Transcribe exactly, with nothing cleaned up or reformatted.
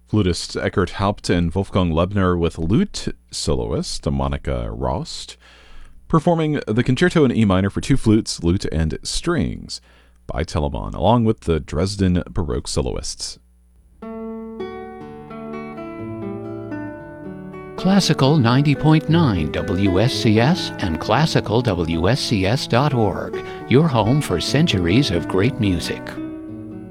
Flutist Eckhard Haupt and Wolfgang Lebner with lute soloist Monika Rost, performing the Concerto in E minor for two flutes, lute, and strings by Telemann, along with the Dresden Baroque soloists. Classical ninety point nine W S C S and classical W S C S dot org, your home for centuries of great music.